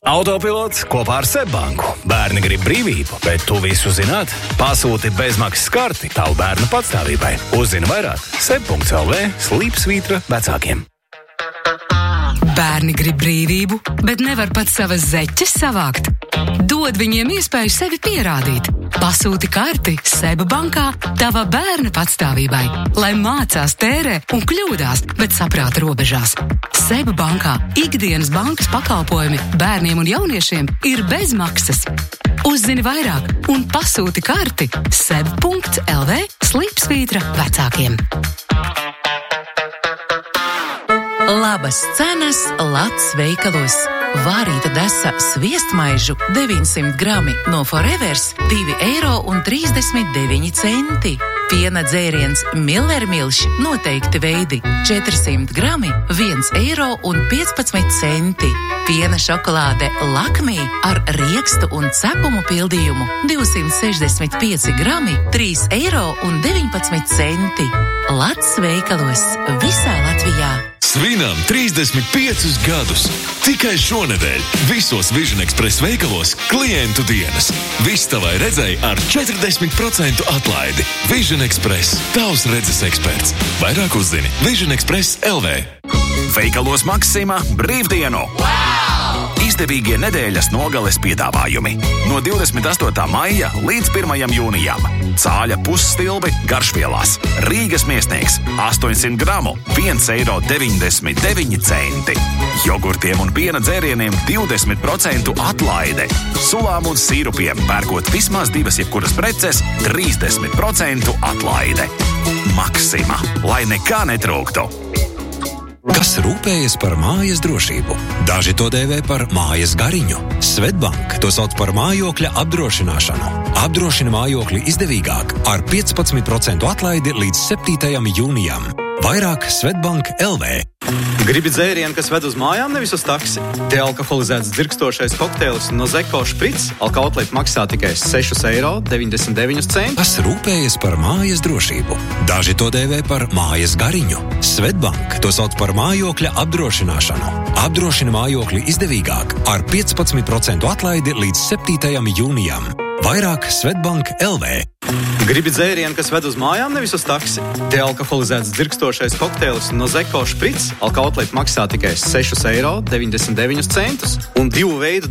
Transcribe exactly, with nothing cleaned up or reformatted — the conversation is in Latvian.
Autopilots kopā ar Seibanku. Bērni grib brīvību, bet tu visu zināt? Pasūti bezmaksas karti tavu bērnu patstāvībai. Uzzini vairāk seb punkts el vē slīpsvītra vecākiem. Bērni grib brīvību, bet nevar pat savas zeķes savākt. Dod viņiem iespēju sevi pierādīt. Pasūti karti Seba bankā tava bērna patstāvībai, lai mācās, tērē un kļūdās, bet saprāta robežās. Seba bankā ikdienas bankas pakalpojumi bērniem un jauniešiem ir bez maksas. Uzzini vairāk un pasūti karti seb punkts el vē slīpsvītra vecākiem. Labas cenas Lats veikalos. Vārīta desa sviestmaižu deviņsimt grami no Forevers divi eiro un trīsdesmit deviņi centi. Piena dzēriens Millermilš noteikti veidi četrsimt grami viens eiro un piecpadsmit centi. Piena šokolāde Lakmī ar riekstu un cepumu pildījumu divsimt sešdesmit pieci grami trīs eiro un deviņpadsmit centi. Lats veikalos visā Latvijā. Svinām trīsdesmit piecus gadus. Tikai šonedēļ visos Vision Express veikalos klientu dienas. Viss tavai redzei ar četrdesmit procentu atlaidi. Vision Express, tavs redzes eksperts. Vairāk uzzini vision express punkt el vē. Veikalos Maksima brīvdienu. Wow! Izdevīgie nedēļas nogales piedāvājumi. No divdesmit astotā maija līdz pirmajam jūnijam. Cāļa pusstilbi garšvielās. Rīgas miesnieks astoņsimt gramu viens eiro deviņdesmit deviņi centi. Jogurtiem un piena dzērieniem divdesmit procentu atlaide. Sulām un sīrupiem pērkot vismaz divas jebkuras preces trīsdesmit procentu atlaide. Maksima, lai nekā netrūktu. Kas rūpējas par mājas drošību? Daži to dēvē par mājas gariņu. Svetbank to sauc par mājokļa apdrošināšanu. Apdrošina mājokli izdevīgāk ar piecpadsmit procentu atlaidi līdz septītajam jūnijam. Vairāk Svetbank punkt el vē. Gribi dzērienu, kas ved uz mājām, nevis uz taksi? Dealkoholizēts dzirkstošais kokteils no Zeko šprits alkohotlīt maksā tikai seši eiro deviņdesmit deviņi centi. Kas rūpējas par mājas drošību? Daži to dēvē par mājas gariņu. Svetbank to sauc par mājokļa apdrošināšanu. Apdrošina mājokli izdevīgāk ar piecpadsmit procentu atlaidi līdz septītajam jūnijam. Vairāk Svetbank punkt el vē. Gribi dzērienu, kas ved uz mājām, nevis uz taksi? Dealkoholizēts dzirkstošais kokteils no Zeko šprits alkohotlīt maksā tikai seši eiro deviņdesmit deviņi centi un divu veidu